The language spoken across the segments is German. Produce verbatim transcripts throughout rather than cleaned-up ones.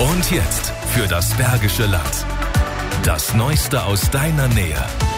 Und jetzt für das Bergische Land. Das Neueste aus deiner Nähe.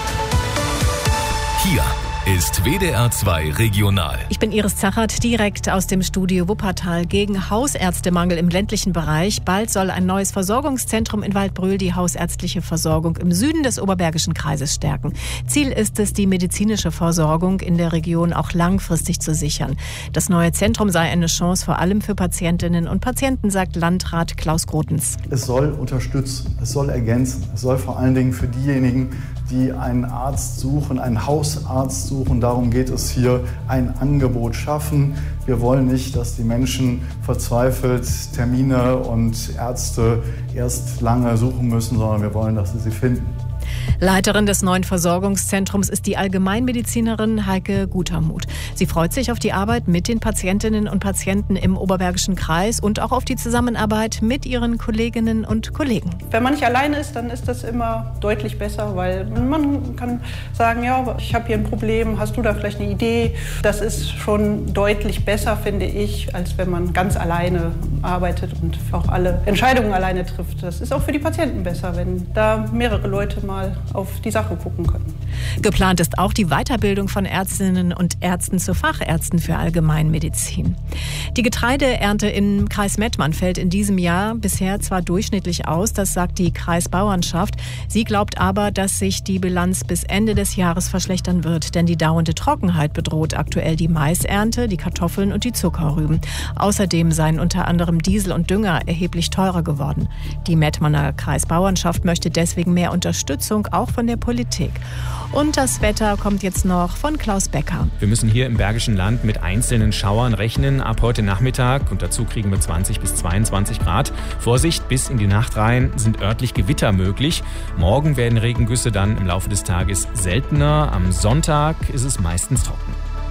Hier ist W D R zwei Regional. Ich bin Iris Zachert, direkt aus dem Studio Wuppertal gegen Hausärztemangel im ländlichen Bereich. Bald soll ein neues Versorgungszentrum in Waldbröl die hausärztliche Versorgung im Süden des Oberbergischen Kreises stärken. Ziel ist es, die medizinische Versorgung in der Region auch langfristig zu sichern. Das neue Zentrum sei eine Chance vor allem für Patientinnen und Patienten, sagt Landrat Klaus Grotens. Es soll unterstützen, es soll ergänzen, es soll vor allen Dingen für diejenigen, die einen Arzt suchen, einen Hausarzt suchen. Darum geht es hier, ein Angebot schaffen. Wir wollen nicht, dass die Menschen verzweifelt Termine und Ärzte erst lange suchen müssen, sondern wir wollen, dass sie sie finden. Leiterin des neuen Versorgungszentrums ist die Allgemeinmedizinerin Heike Gutermuth. Sie freut sich auf die Arbeit mit den Patientinnen und Patienten im Oberbergischen Kreis und auch auf die Zusammenarbeit mit ihren Kolleginnen und Kollegen. Wenn man nicht alleine ist, dann ist das immer deutlich besser, weil man kann sagen, ja, ich habe hier ein Problem, hast du da vielleicht eine Idee? Das ist schon deutlich besser, finde ich, als wenn man ganz alleine arbeitet und auch alle Entscheidungen alleine trifft. Das ist auch für die Patienten besser, wenn da mehrere Leute mal auf die Sache gucken können. Geplant ist auch die Weiterbildung von Ärztinnen und Ärzten zu Fachärzten für Allgemeinmedizin. Die Getreideernte im Kreis Mettmann fällt in diesem Jahr bisher zwar durchschnittlich aus, das sagt die Kreisbauernschaft. Sie glaubt aber, dass sich die Bilanz bis Ende des Jahres verschlechtern wird, denn die dauernde Trockenheit bedroht aktuell die Maisernte, die Kartoffeln und die Zuckerrüben. Außerdem seien unter anderem Diesel und Dünger erheblich teurer geworden. Die Mettmanner Kreisbauernschaft möchte deswegen mehr Unterstützung auch von der Politik. Und das Wetter kommt jetzt noch von Klaus Becker. Wir müssen hier im Bergischen Land mit einzelnen Schauern rechnen ab heute Nachmittag und dazu kriegen wir zwanzig bis zweiundzwanzig Grad. Vorsicht, bis in die Nacht rein sind örtlich Gewitter möglich. Morgen werden Regengüsse dann im Laufe des Tages seltener. Am Sonntag ist es meistens trocken.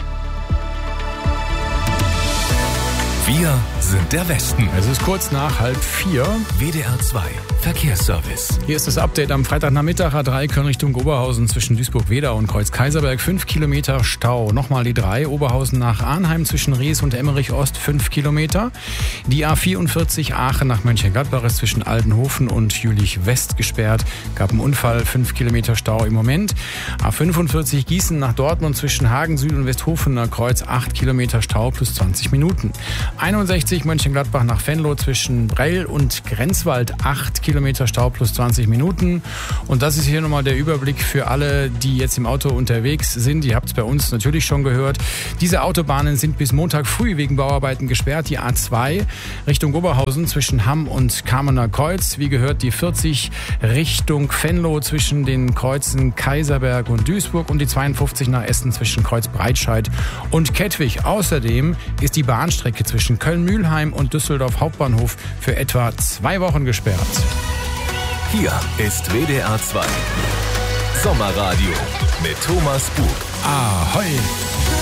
Wir sind der Westen. Es ist kurz nach halb vier. W D R zwei Verkehrsservice. Hier ist das Update am Freitagnachmittag. A drei Köln Richtung Oberhausen zwischen Duisburg-Wedau und Kreuz-Kaiserberg. fünf Kilometer Stau. Nochmal die drei. Oberhausen nach Arnheim zwischen Rees und Emmerich-Ost. fünf Kilometer. Die A vierundvierzig Aachen nach Mönchengladbach ist zwischen Aldenhofen und Jülich-West gesperrt. Gab einen Unfall. fünf Kilometer Stau im Moment. A fünfundvierzig Gießen nach Dortmund zwischen Hagen Süd und Westhofener Kreuz. acht Kilometer Stau plus zwanzig Minuten. einundsechzig Mönchengladbach nach Venlo zwischen Brell und Grenzwald. acht Kilometer Stau plus zwanzig Minuten. Und das ist hier nochmal der Überblick für alle, die jetzt im Auto unterwegs sind. Ihr habt es bei uns natürlich schon gehört. Diese Autobahnen sind bis Montag früh wegen Bauarbeiten gesperrt. Die A zwei Richtung Oberhausen zwischen Hamm und Kamener Kreuz. Wie gehört die vierzig Richtung Venlo zwischen den Kreuzen Kaiserberg und Duisburg und die zweiundfünfzig nach Essen zwischen Kreuz Breitscheid und Kettwig. Außerdem ist die Bahnstrecke zwischen Köln-Mühlheim und Düsseldorf Hauptbahnhof für etwa zwei Wochen gesperrt. Hier ist W D R zwei Sommerradio mit Thomas Bug. Ahoi!